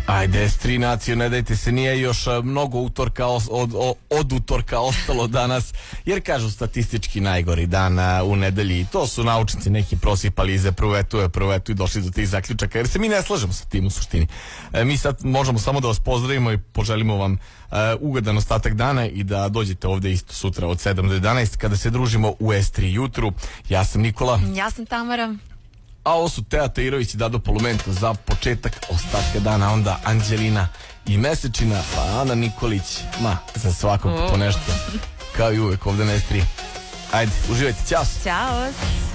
Ajde, S3 nacijo, ne dajte se, nije još mnogo utorka od utorka ostalo danas, jer kažu statistički najgori dan u nedelji. To su naučnici neki prosipali iza prvetu i došli do tih zaključaka, jer se mi ne slažemo sa tim u suštini. Mi sad možemo samo da vas pozdravimo i poželimo vam ugodan ostatak dana i da dođete ovde isto sutra od 7 do 11 kada se družimo u S3 jutru. Ja sam Nikola. Ja sam Tamara. A ovo su Teja Tahirović i Dado Polumento za početak ostatka dana, onda Anđelina i Mesečina, pa Ana Nikolić, za svakog po nešto, kao i uvek ovde na S3. Ajde, uživajte, ćao. Ćao.